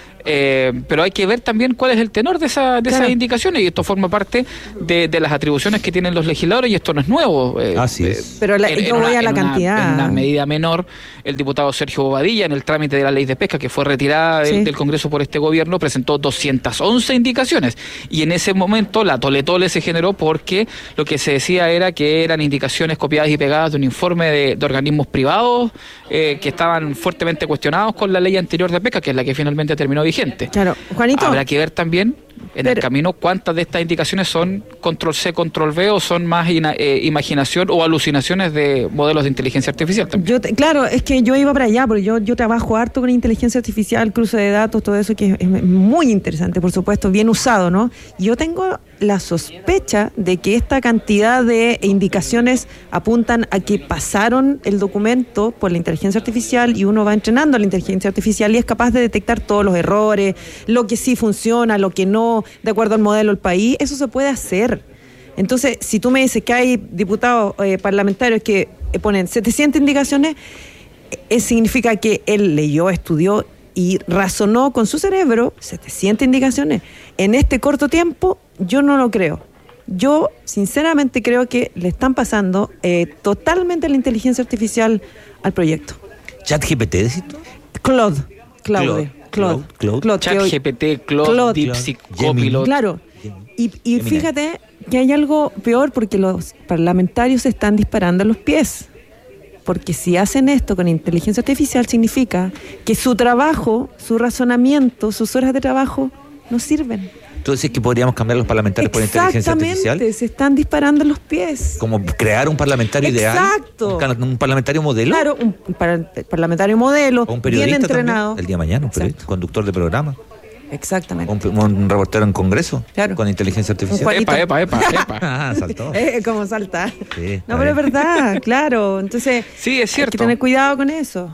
Eh, pero hay que ver también cuál es el tenor de, esa, de Claro. esas indicaciones, y esto forma parte de, de las atribuciones que tienen los legisladores, y esto no es nuevo. Eh, Así eh, es. Pero la- en- yo en voy una- a la en una- cantidad. En una medida menor, el diputado Sergio Bobadilla, en el trámite de la ley de pesca que fue retirada del, Sí. del Congreso por este gobierno, presentó doscientas once indicaciones, y en ese momento la tole tole se generó porque lo que se decía era que eran indicaciones copiadas y pegadas de un informe de, de organismos privados eh, que estaban fuertemente cuestionados con la ley anterior de pesca, que es la que finalmente terminó vigente. Claro, Juanito. Habrá que ver también en Pero- el camino cuántas de estas indicaciones son control C, control V, o son más ina- eh, imaginación o alucinaciones de modelos de inteligencia artificial también. Yo te- claro, es que yo iba para allá, porque yo, yo trabajo harto con inteligencia artificial, cruce de datos, todo eso que es, es muy interesante, por supuesto, bien usado, ¿no? Yo tengo la sospecha de que esta cantidad de indicaciones apuntan a que pasaron el documento por la inteligencia artificial y uno va entrenando a la inteligencia artificial y es capaz de detectar todos los errores, lo que sí funciona, lo que no, de acuerdo al modelo del país. Eso se puede hacer. Entonces, si tú me dices que hay diputados eh, parlamentarios que eh, ponen setecientas indicaciones, eh, significa que él leyó, estudió y razonó con su cerebro setecientas indicaciones. En este corto tiempo, yo no lo creo. Yo, sinceramente, creo que le están pasando eh, totalmente la inteligencia artificial al proyecto. ¿ChatGPT decís tú? Claude. Claude. Claude. Claude. Claude. Claude, que hoy- ChatGPT, Claude, Claude. DeepSeek, Gemini. Copilot. Claro. Y, y Gemini. fíjate que hay algo peor, porque los parlamentarios se están disparando en los pies. Porque si hacen esto con inteligencia artificial, significa que su trabajo, su razonamiento, sus horas de trabajo no sirven. ¿Tú decís que podríamos cambiar los parlamentarios por inteligencia artificial? Exactamente, se están disparando en los pies. Como crear un parlamentario ideal. Exacto. Un, cal- un parlamentario modelo. Claro, un par- parlamentario modelo, O un bien periodista entrenado. también. El día de mañana, un periodista, conductor de programa. Exactamente. Un, un reportero en Congreso. Claro. Con inteligencia artificial. Juanito. Epa, epa, epa, epa. Ah, saltó. Eh, como saltar. Sí, está No, pero es bien. verdad, claro. Entonces, Sí, es hay cierto. que tener cuidado con eso.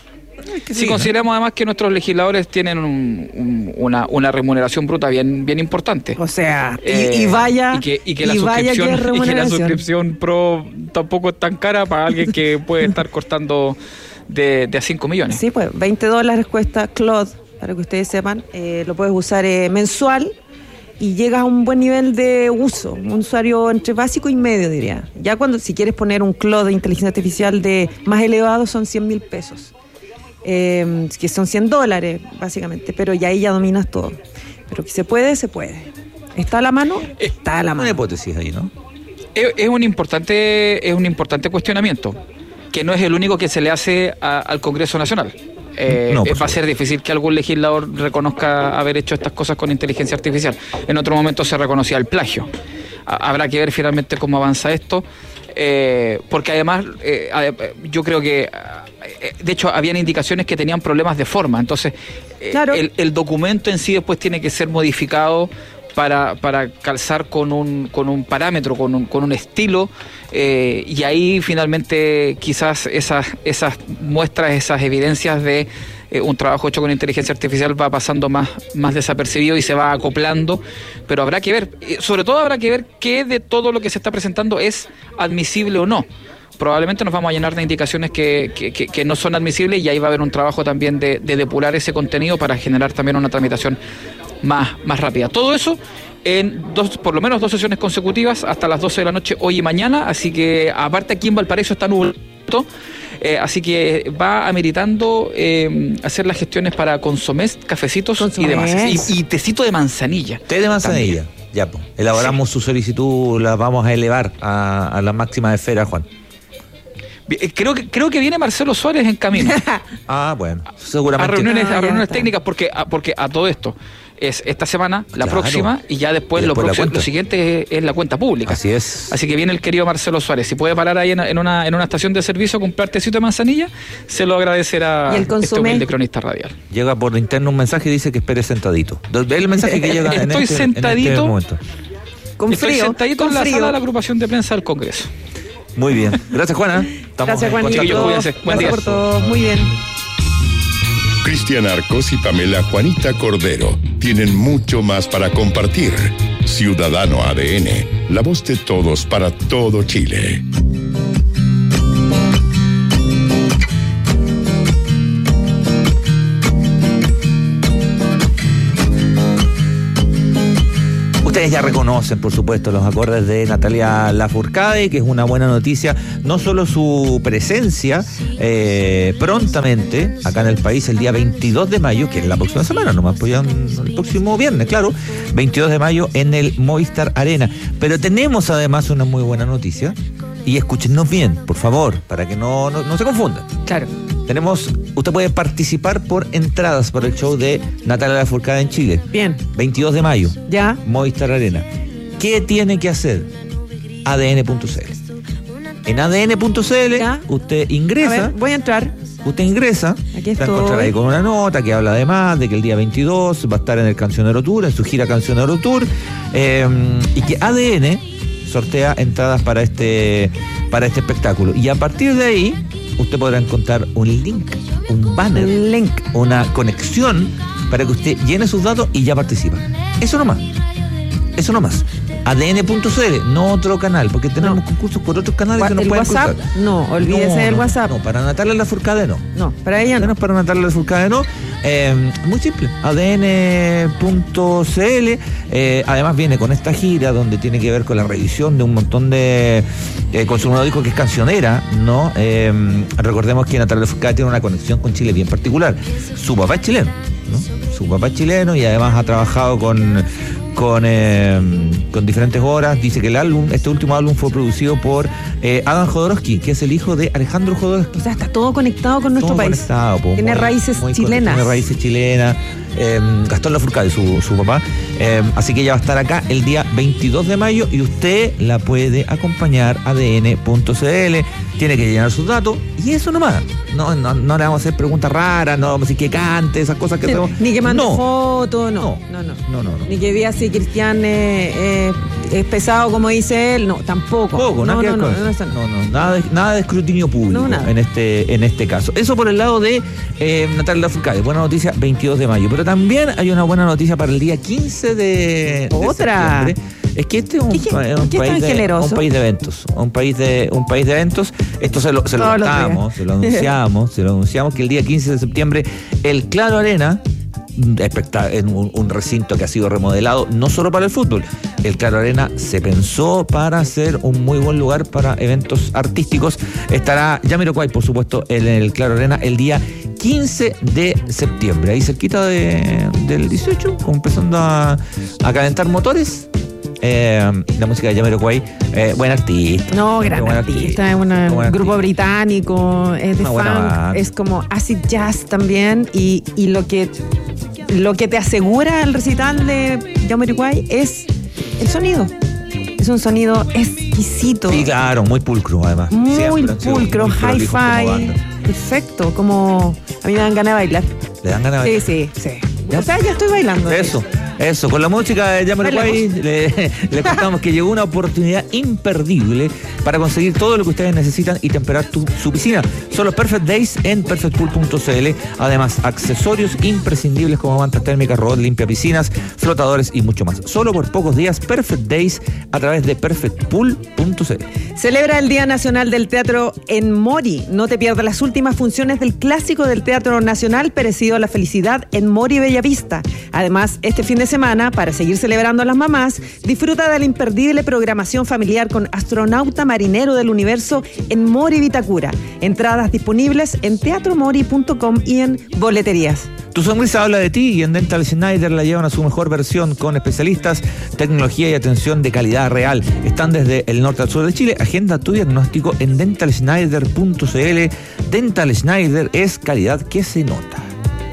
Si consideramos además que nuestros legisladores tienen un- un- una, una remuneración bruta bien, bien importante. O sea, y- Eh, y, vaya, y que, y que la y vaya que suscripción, es y que la remuneración. suscripción pro tampoco es tan cara para alguien que puede estar cortando de, de a cinco millones. Sí, pues veinte dólares cuesta Claude, para que ustedes sepan. Eh, lo puedes usar eh, mensual y llegas a un buen nivel de uso. Un usuario entre básico y medio, diría. Ya cuando, si quieres poner un Claude de inteligencia artificial de más elevado, son cien mil pesos. Eh, que son cien dólares, básicamente. Pero ya ahí ya dominas todo. Pero que se puede, se puede. ¿Está a la mano? Está a la Una mano. hipótesis ahí, ¿no? Es, es un importante, es un importante cuestionamiento, que no es el único que se le hace a- al Congreso Nacional. Eh, No, por va a supuesto. ser difícil que algún legislador reconozca haber hecho estas cosas con inteligencia artificial. En otro momento se reconocía el plagio. Ha- Habrá que ver finalmente cómo avanza esto, eh, porque además eh, ade- yo creo que, eh, de hecho, habían indicaciones que tenían problemas de forma, entonces eh, Claro. el, el documento en sí después tiene que ser modificado para, para calzar con un, con un parámetro, con un, con un estilo, eh, y ahí finalmente quizás esas, esas muestras, esas evidencias de eh, un trabajo hecho con inteligencia artificial va pasando más, más desapercibido y se va acoplando, pero habrá que ver, eh, sobre todo habrá que ver qué de todo lo que se está presentando es admisible o no. Probablemente nos vamos a llenar de indicaciones que, que, que- que no son admisibles, y ahí va a haber un trabajo también de, de depurar ese contenido para generar también una tramitación más, más rápida. Todo eso en dos, por lo menos dos sesiones consecutivas hasta las doce de la noche hoy y mañana, así que aparte aquí en Valparaíso está nublado. Eh, así que va ameritando eh, hacer las gestiones para consomés, cafecitos consomés. y demás. Y, y tecito de manzanilla. Té de manzanilla. También. Ya, pues. Elaboramos sí. su solicitud, la vamos a elevar a, a la máxima esfera, Juan. Creo que creo que viene Marcelo Suárez en camino. Ah, bueno, seguramente. A reuniones, ah, a reuniones técnicas, porque a, porque a todo esto es esta semana, la claro. próxima, y ya después, y después lo, próximo, lo siguiente es, es la cuenta pública. Así es. Así que viene el querido Marcelo Suárez. Si puede parar ahí en, en, una, en una estación de servicio a comprar tecito de manzanilla, se lo agradecerá este humilde cronista radial. Llega por interno un mensaje y dice que espere sentadito. ¿Ve el mensaje que llega en Estoy este, sentadito, en este momento? Con Estoy frío, sentadito con en la frío. sala de la agrupación de prensa del Congreso. Muy bien. Gracias, Juana. Estamos Gracias, Juanito. Cuídense. Buen día. Por todo. Muy bien. Cristian Arcos y Pamela Juanita Cordero tienen mucho más para compartir. Ciudadano A D N, la voz de todos para todo Chile. Ustedes ya reconocen, por supuesto, los acordes de Natalia Lafourcade, que es una buena noticia, no solo su presencia eh, prontamente acá en el país el día veintidós de mayo, que es la próxima semana, nomás pues ya el próximo viernes, claro, veintidós de mayo en el Movistar Arena. Pero tenemos además una muy buena noticia, y escúchenos bien, por favor, para que no, no, no se confundan. Claro. Tenemos, usted puede participar por entradas para el show de Natalia Lafourcade en Chile. Bien. veintidós de mayo. Ya. Movistar Arena. ¿Qué tiene que hacer? A D N punto C L. En A D N punto C L ¿Ya? Usted ingresa. A ver, voy a entrar. Usted ingresa. Aquí estoy. Se va a encontrar ahí con una nota que habla además de que el día veintidós va a estar en el Cancionero Tour, en su gira Cancionero Tour, eh, y que A D N sortea entradas para este, para este espectáculo. Y a partir de ahí, usted podrá encontrar un link, un banner, un link, una conexión para que usted llene sus datos y ya participa. Eso nomás. Eso nomás. A D N punto C L, no otro canal, porque tenemos no. concursos por otros canales Gua- que no el pueden WhatsApp, cruzar. no, olvídese no, del no, WhatsApp. No, para Natalia Lafourcade no. No, para ella no. no para Natalia Lafourcade no. Eh, muy simple, A D N punto C L. Eh, además viene con esta gira donde tiene que ver con la revisión de un montón de... Eh, con su nuevo disco que es cancionera, ¿no? Eh, recordemos que Natalia Lafourcade tiene una conexión con Chile bien particular. Su papá es chileno, ¿no? Su papá es chileno y además ha trabajado con... Con, eh, con diferentes horas. Dice que el álbum, este último álbum fue producido por eh, Adam Jodorowsky, que es el hijo de Alejandro Jodorowsky. O sea, está todo conectado con nuestro todo país. Conectado, po, tiene muy, raíces muy chilenas. Tiene raíces chilenas. Eh, Gastón Lafourcade, su, su papá. Eh, así que ella va a estar acá el día veintidós de mayo y usted la puede acompañar a A D N punto C L. Tiene que llenar sus datos y eso nomás. No, no, no le vamos a hacer preguntas raras, no vamos a decir que cante, esas cosas que hacemos. Ni que mande no. fotos, no. No, no. No, no, no. Ni que diga si Cristian eh, eh, es pesado como dice él, no, tampoco. Poco, no, no, no, no, no, no, no, no, nada de, nada de escrutinio público no, nada. en este en este caso. Eso por el lado de eh, Natalia Lafourcade. Buena noticia, veintidós de mayo. Pero también hay una buena noticia para el día quince de, Otra. de septiembre. Es que este es un, ¿Qué, es un, qué país, de, un país de eventos, un país de un país de eventos. Esto se lo, se lo contamos, se lo anunciamos, se lo anunciamos que el día quince de septiembre el Claro Arena, en un, un recinto que ha sido remodelado no solo para el fútbol. El Claro Arena se pensó para ser un muy buen lugar para eventos artísticos. Estará Jamiroquai, por supuesto, en el Claro Arena el día quince de septiembre, ahí cerquita de, del dieciocho, empezando a, a calentar motores. Eh, la música de Jamiroquai, eh, buen artista. No, gran buen artista, es un grupo artista. británico, es de Una funk, banda. es como acid jazz también, y, y lo que lo que te asegura el recital de Jamiroquai es el sonido. Es un sonido exquisito. Sí, claro, muy pulcro además. Muy pulcro, hi-fi. Perfecto, como a mí me dan ganas de bailar. ¿Le dan ganas de bailar? Sí, sí, sí. ¿Ya? O sea, ya estoy bailando. Eso, eso. Con la música de Jamiroquai le, le contamos que llegó una oportunidad imperdible para conseguir todo lo que ustedes necesitan y temperar tu, su piscina. Son los Perfect Days en perfect pool punto c l. Además, accesorios imprescindibles como mantas térmicas, robot limpia piscinas, flotadores y mucho más. Solo por pocos días, Perfect Days a través de perfect pool punto c l. Celebra el Día Nacional del Teatro en Mori. No te pierdas las últimas funciones del clásico del Teatro Nacional, Perecido a la Felicidad, en Mori Bellavista. Además, este fin de de semana, para seguir celebrando a las mamás, disfruta de la imperdible programación familiar con Astronauta Marinero del Universo en Mori Vitacura. Entradas disponibles en teatro mori punto com y en boleterías. Tu sonrisa habla de ti y en Dental Schneider la llevan a su mejor versión con especialistas, tecnología y atención de calidad real. Están desde el norte al sur de Chile. Agenda tu diagnóstico en dental schneider punto c l. Dental Schneider es calidad que se nota.